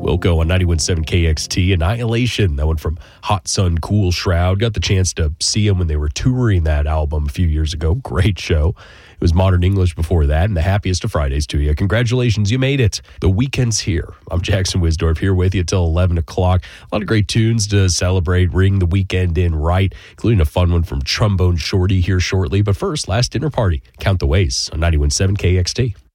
Wilco on 91.7 KXT. Annihilation, that one from Hot Sun Cool Shroud. Got the chance to see them when they were touring that album a few years ago. Great show. It was Modern English before that, and the happiest of Fridays to you. Congratulations, you made it. The weekend's here. I'm Jackson Wisdorf here with you till 11 o'clock. A lot of great tunes to celebrate, ring the weekend in right, including a fun one from Trombone Shorty here shortly. But first, last dinner party. Count the Ways on 91.7 KXT.